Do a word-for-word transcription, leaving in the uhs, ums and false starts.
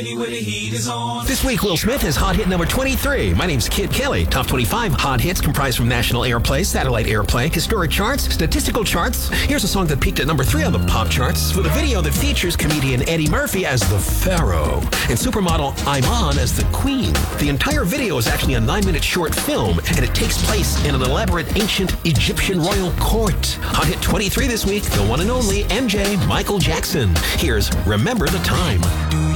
This week, Will Smith is Hot Hit number twenty-three. My name's Kid Kelly. Top twenty-five Hot Hits comprised from national airplay, satellite airplay, historic charts, statistical charts. Here's a song that peaked at number three on the pop charts with a video that features comedian Eddie Murphy as the Pharaoh and supermodel Iman as the Queen. The entire video is actually a nine-minute short film, and it takes place in an elaborate ancient Egyptian royal court. Hot Hit twenty-three this week, the one and only M J Michael Jackson. Here's Remember the Time.